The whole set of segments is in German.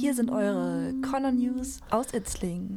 Hier sind eure Corner News aus Itzling.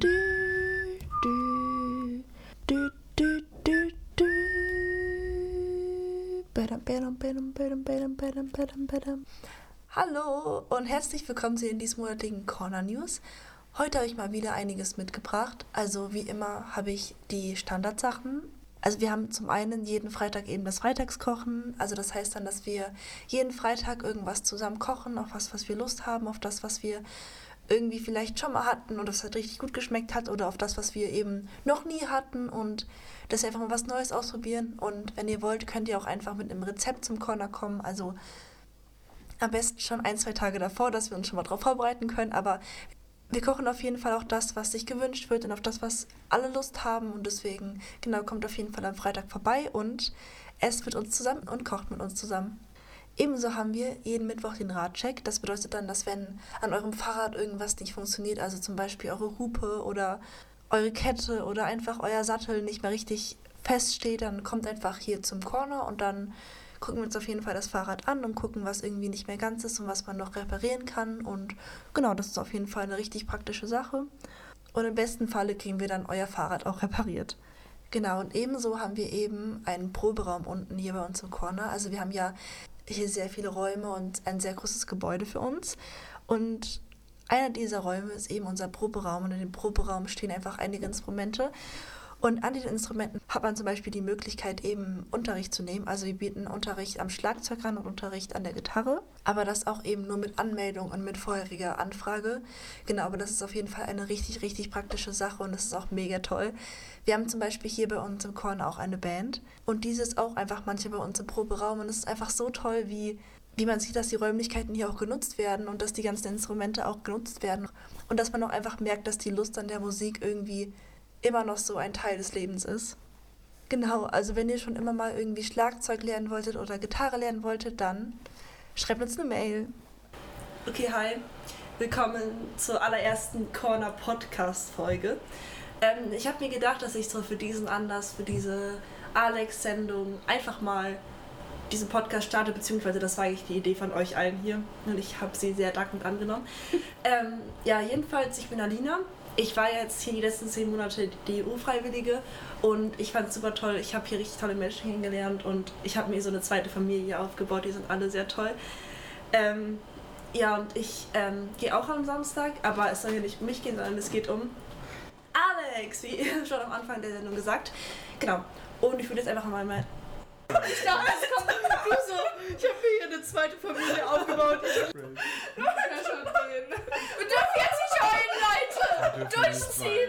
Hallo und herzlich willkommen zu den diesmonatigen Corner News. Heute habe ich mal wieder einiges mitgebracht. Also wie immer habe ich die Standardsachen. Also wir haben zum einen jeden Freitag eben das Freitagskochen. Also das heißt dann, dass wir jeden Freitag irgendwas zusammen kochen, auf was wir Lust haben, auf das, was wir irgendwie vielleicht schon mal hatten und das halt richtig gut geschmeckt hat oder auf das, was wir eben noch nie hatten und dass wir einfach mal was Neues ausprobieren. Und wenn ihr wollt, könnt ihr auch einfach mit einem Rezept zum Corner kommen. Also am besten schon 1-2 Tage davor, dass wir uns schon mal drauf vorbereiten können. Aber wir kochen auf jeden Fall auch das, was sich gewünscht wird und auf das, was alle Lust haben. Und deswegen, genau, kommt auf jeden Fall am Freitag vorbei und esst mit uns zusammen und kocht mit uns zusammen. Ebenso haben wir jeden Mittwoch den Radcheck. Das bedeutet dann, dass wenn an eurem Fahrrad irgendwas nicht funktioniert, also zum Beispiel eure Hupe oder eure Kette oder einfach euer Sattel nicht mehr richtig feststeht, dann kommt einfach hier zum Corner und dann gucken wir uns auf jeden Fall das Fahrrad an und gucken, was irgendwie nicht mehr ganz ist und was man noch reparieren kann. Und genau, das ist auf jeden Fall eine richtig praktische Sache. Und im besten Falle kriegen wir dann euer Fahrrad auch repariert. Genau, und ebenso haben wir eben einen Proberaum unten hier bei uns im Corner. Also wir haben ja hier sehr viele Räume und ein sehr großes Gebäude für uns. Und einer dieser Räume ist eben unser Proberaum. Und in dem Proberaum stehen einfach einige Instrumente. Und an diesen Instrumenten hat man zum Beispiel die Möglichkeit, eben Unterricht zu nehmen. Also wir bieten Unterricht am Schlagzeug an und Unterricht an der Gitarre. Aber das auch eben nur mit Anmeldung und mit vorheriger Anfrage. Genau, aber das ist auf jeden Fall eine richtig, richtig praktische Sache und das ist auch mega toll. Wir haben zum Beispiel hier bei uns im Corner auch eine Band. Und diese ist auch einfach manchmal bei uns im Proberaum. Und es ist einfach so toll, wie man sieht, dass die Räumlichkeiten hier auch genutzt werden und dass die ganzen Instrumente auch genutzt werden. Und dass man auch einfach merkt, dass die Lust an der Musik irgendwie immer noch so ein Teil des Lebens ist. Genau, also wenn ihr schon immer mal irgendwie Schlagzeug lernen wolltet oder Gitarre lernen wolltet, dann schreibt uns eine Mail. Okay, hi. Willkommen zur allerersten Corner-Podcast-Folge. Ich habe mir gedacht, dass ich so für diesen Anlass, für diese Alex-Sendung einfach mal diesen Podcast starte, beziehungsweise das war eigentlich die Idee von euch allen hier und ich habe sie sehr dankend angenommen. Jedenfalls, ich bin Alina. Ich war jetzt hier die letzten 10 Monate die EU-Freiwillige und ich fand es super toll. Ich habe hier richtig tolle Menschen kennengelernt und ich habe mir so eine zweite Familie aufgebaut. Die sind alle sehr toll. Und ich gehe auch am Samstag, aber es soll hier nicht um mich gehen, sondern es geht um Alex, wie schon am Anfang der Sendung gesagt. Genau. Und ich würde jetzt einfach mal... Ich dachte, es kommt du so. Ich habe hier eine zweite Familie aufgebaut. Und dürfen jetzt nicht heulen, Leute! Durchziehen!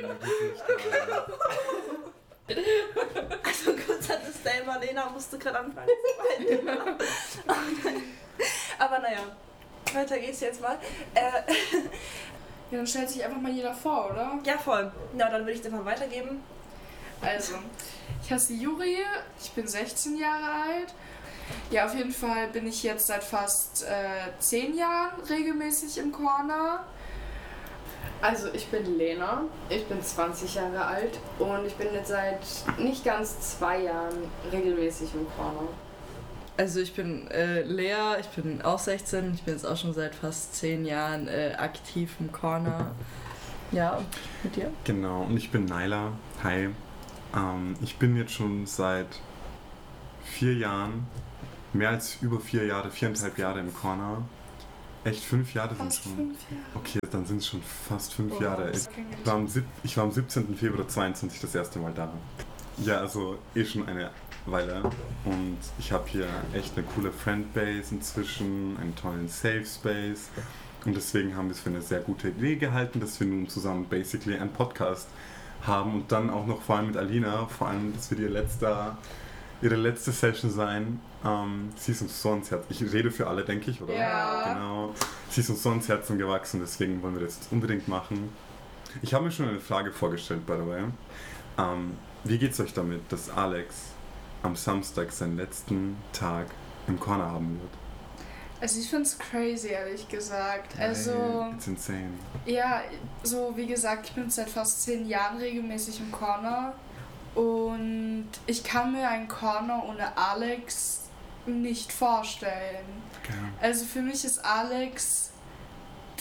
Also kurzer Disclaimer, Lena musste gerade anfangen zu weinen. Aber naja, weiter geht's jetzt mal. Ja, dann stellt sich einfach mal jeder vor, oder? Ja, voll. Na, dann würde ich es einfach weitergeben. Also, ich heiße Juri, ich bin 16 Jahre alt. Ja, auf jeden Fall bin ich jetzt seit fast 10 Jahren regelmäßig im Corner. Also ich bin Lena, ich bin 20 Jahre alt und ich bin jetzt seit nicht ganz 2 Jahren regelmäßig im Corner. Also ich bin Lea, ich bin auch 16, ich bin jetzt auch schon seit fast 10 Jahren aktiv im Corner. Ja, und mit dir? Genau, und ich bin Naila. Hi. Ich bin jetzt schon seit 4 Jahren, mehr als über 4 Jahre, 4,5 Jahre im Corner. Echt 5 Jahre sind Fast schon. 5 Jahre. Okay, dann sind es schon fast 5 Jahre. das Ich war am 17. Februar 22 das erste Mal da. Ja, also schon eine Weile. Und ich habe hier echt eine coole Friendbase inzwischen, einen tollen Safe Space. Und deswegen haben wir es für eine sehr gute Idee gehalten, dass wir nun zusammen basically einen Podcast haben und dann auch noch vor allem mit Alina, vor allem, das wird ihre letzte Session sein. Sie ist uns so ans Herz. Ich rede für alle, denke ich, oder? Ja. Genau. Sie ist uns so ans Herzen gewachsen, deswegen wollen wir das jetzt unbedingt machen. Ich habe mir schon eine Frage vorgestellt, by the way. Wie geht's euch damit, dass Alex am Samstag seinen letzten Tag im Corner haben wird? Also ich find's crazy, ehrlich gesagt. Also, It's insane. ja, so wie gesagt, ich bin seit fast 10 Jahren regelmäßig im Corner. Und ich kann mir einen Corner ohne Alex nicht vorstellen. Okay. Also für mich ist Alex das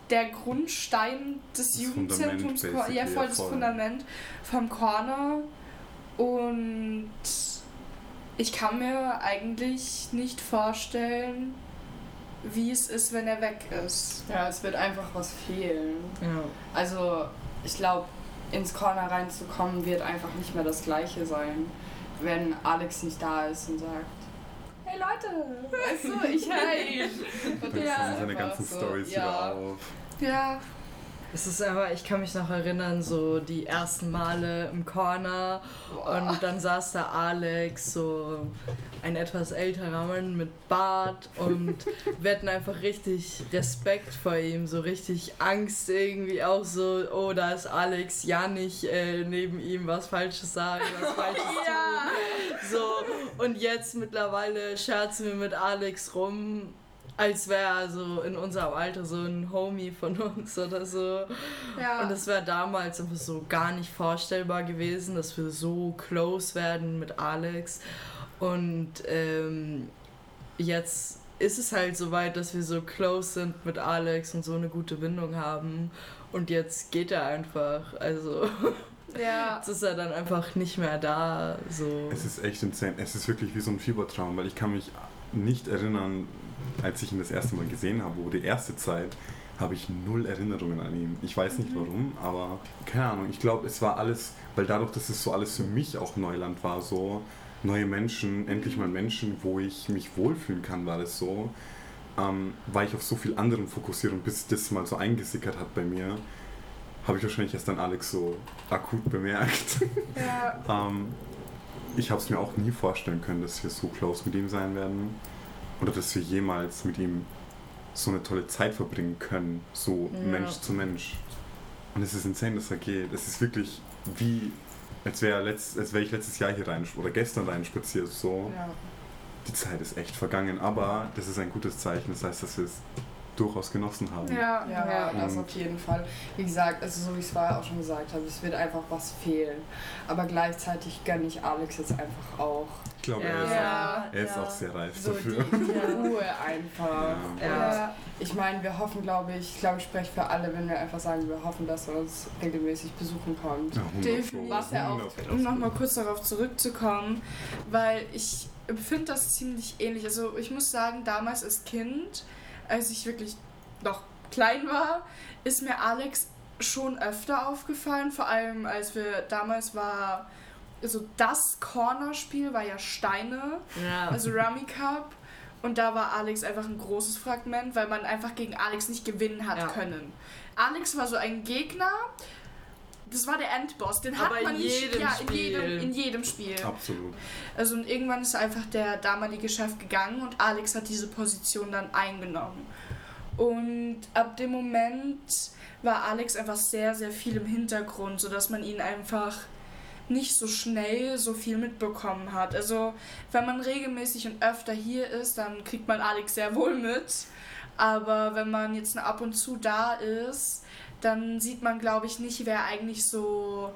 der Grundstein des Das Jugendzentrums, Fundament ja, basically, voll ja, das voll. Fundament vom Corner. Und ich kann mir eigentlich nicht vorstellen, wie es ist, wenn er weg ist. Ja, es wird einfach was fehlen. Ja. Also, ich glaube, ins Corner reinzukommen wird einfach nicht mehr das Gleiche sein, wenn Alex nicht da ist und sagt: Hey Leute, weißt du, ich heil. Dann sind seine ganzen Storys wieder auf. Ja, Es ist einfach, ich kann mich noch erinnern, so die ersten Male im Corner und dann saß da Alex, so ein etwas älterer Mann mit Bart und wir hatten einfach richtig Respekt vor ihm, so richtig Angst irgendwie auch so, oh, da ist Alex, ja nicht neben ihm was Falsches sagen, was Falsches tun. So, und jetzt mittlerweile scherzen wir mit Alex rum, als wäre er so in unserem Alter so ein Homie von uns oder so. ja. Und es wäre damals einfach so gar nicht vorstellbar gewesen, dass wir so close werden mit Alex. Und jetzt ist es halt so weit, dass wir so close sind mit Alex und so eine gute Bindung haben. Und jetzt geht er einfach. Also ja. jetzt ist er dann einfach nicht mehr da. So. Es ist echt insane. Es ist wirklich wie so ein Fiebertraum, weil ich kann mich nicht erinnern, als ich ihn das erste Mal gesehen habe, wo die erste Zeit, habe ich 0 Erinnerungen an ihn. Ich weiß nicht warum, aber keine Ahnung. Ich glaube, es war alles, weil dadurch, dass es so alles für mich auch Neuland war, so neue Menschen, endlich mal Menschen, wo ich mich wohlfühlen kann, war das so, war ich auf so viel anderen fokussiert und bis das mal so eingesickert hat bei mir, habe ich wahrscheinlich erst dann Alex so akut bemerkt. Ja. Ich habe es mir auch nie vorstellen können, dass wir so close mit ihm sein werden. Oder dass wir jemals mit ihm so eine tolle Zeit verbringen können, so Ja. Mensch zu Mensch. Und es ist insane, dass er geht. Es ist wirklich wie, als wäre ich letztes Jahr hier rein oder gestern rein spaziert. So. Ja. Die Zeit ist echt vergangen, aber das ist ein gutes Zeichen. Das heißt, dass wir es durchaus genossen haben. Ja. Ja, das Und- auf jeden Fall. Wie gesagt, also so wie ich es vorher auch schon gesagt habe, es wird einfach was fehlen. Aber gleichzeitig gönne ich Alex jetzt einfach auch Ich glaube, Ja. er ist auch sehr reif so dafür. die Ruhe einfach. Ja. Ja. Ich meine, wir hoffen, glaube ich spreche für alle, wenn wir einfach sagen, wir hoffen, dass er uns regelmäßig besuchen kommt. Ja, 100 Definitiv. Was er auch 100 Um nochmal kurz darauf zurückzukommen, weil ich finde das ziemlich ähnlich. Also ich muss sagen, damals als Kind, als ich wirklich noch klein war, ist mir Alex schon öfter aufgefallen. Vor allem, als wir damals war, also das Cornerspiel war ja Steine, Ja. also Rummy Cup. Und da war Alex einfach ein großes Fragment, weil man einfach gegen Alex nicht gewinnen hat Ja. können. Alex war so ein Gegner, das war der Endboss, den hat Aber man in nicht jedem Spiel. in jedem Spiel. Absolut. Also und irgendwann ist einfach der damalige Chef gegangen und Alex hat diese Position dann eingenommen. Und ab dem Moment war Alex einfach sehr, sehr viel im Hintergrund, sodass man ihn einfach nicht so schnell so viel mitbekommen hat. Also wenn man regelmäßig und öfter hier ist, dann kriegt man Alex sehr wohl mit. Aber wenn man jetzt ab und zu da ist, dann sieht man, glaube ich, nicht, wer eigentlich so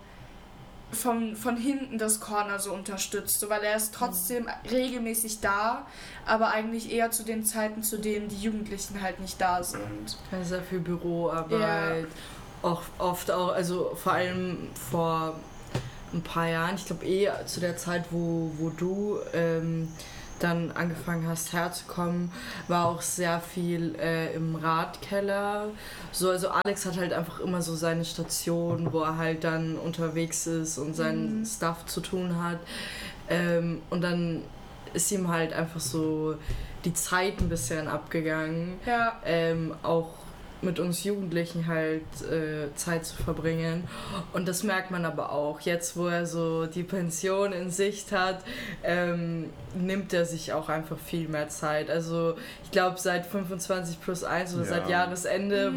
von hinten das Corner so unterstützt. So, weil er ist trotzdem regelmäßig da, aber eigentlich eher zu den Zeiten, zu denen die Jugendlichen halt nicht da sind. Sehr viel Büroarbeit, auch oft auch, also vor allem vor ein paar Jahren, ich glaube zu der Zeit, wo du dann angefangen hast herzukommen, war auch sehr viel im Radkeller. So, also Alex hat halt einfach immer so seine Station, wo er halt dann unterwegs ist und seinen Stuff zu tun hat. Und dann ist ihm halt einfach so die Zeit ein bisschen abgegangen. Ja. Auch mit uns Jugendlichen halt Zeit zu verbringen. Und das merkt man aber auch. Jetzt, wo er so die Pension in Sicht hat, nimmt er sich auch einfach viel mehr Zeit. Also ich glaube seit 25+1 oder seit Jahresende,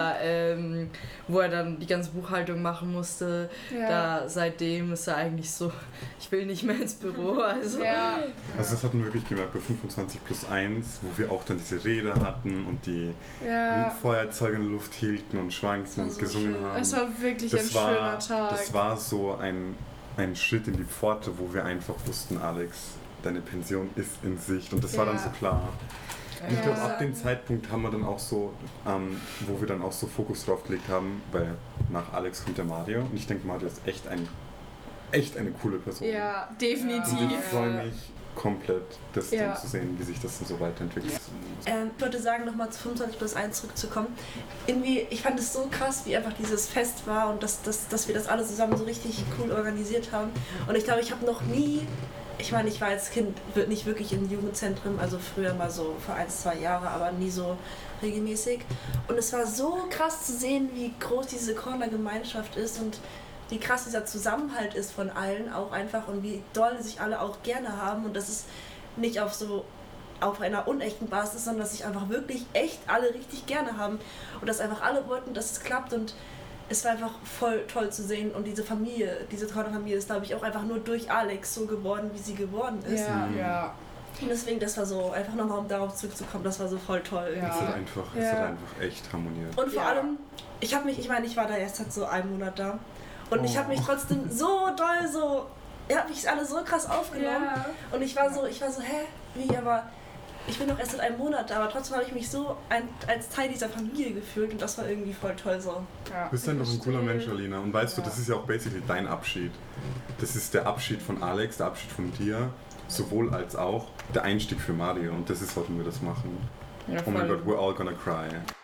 wo er dann die ganze Buchhaltung machen musste, da seitdem ist er eigentlich so, ich will nicht mehr ins Büro. Also Ja. Also das hatten wir wirklich gemerkt bei 25+1, wo wir auch dann diese Rede hatten und die Feuerzeuge in der Luft hielten und schwankten und gesungen haben. Es war wirklich ein schöner Tag. Das war so ein Schritt in die Pforte, wo wir einfach wussten, Alex, deine Pension ist in Sicht. Und das war dann so klar. Ich glaube, ab dem Zeitpunkt haben wir dann auch so, wo wir dann auch so Fokus drauf gelegt haben, weil nach Alex kommt der Mario und ich denke, Mario ist echt eine coole Person. Ja, definitiv. Und ich freue mich komplett, das dann zu sehen, wie sich das dann so weiterentwickelt. Ich würde sagen, nochmal zu 25+1 zurückzukommen. Irgendwie, ich fand es so krass, wie einfach dieses Fest war und dass wir das alle zusammen so richtig cool organisiert haben. Und ich glaube, ich habe noch nie, ich meine, ich war als Kind nicht wirklich in Jugendzentren, also früher mal so für 1-2 Jahre, aber nie so regelmäßig. Und es war so krass zu sehen, wie groß diese Corner-Gemeinschaft ist und wie krass dieser Zusammenhalt ist von allen auch einfach und wie doll sich alle auch gerne haben und das ist nicht auf einer unechten Basis, sondern dass sich einfach wirklich echt alle richtig gerne haben und dass einfach alle wollten, dass es klappt und es war einfach voll toll zu sehen und diese Corner-Familie ist, glaube ich, auch einfach nur durch Alex so geworden, wie sie geworden ist. Ja. Und deswegen, das war so, einfach nochmal um darauf zurückzukommen, das war so voll toll. Es hat einfach echt harmoniert. Und vor allem, ich war da erst halt so einen Monat da und ich habe mich trotzdem so doll ihr habt mich alle so krass aufgenommen und ich war so, wie, aber ich bin doch erst seit einem Monat da, aber trotzdem habe ich mich so als Teil dieser Familie gefühlt und das war irgendwie voll toll so. Du bist einfach ein cooler Mensch, Alina. Und weißt du, das ist ja auch basically dein Abschied. Das ist der Abschied von Alex, der Abschied von dir, sowohl als auch der Einstieg für Mario. Und das ist, warum wir das machen. Ja, oh mein Gott, we're all gonna cry.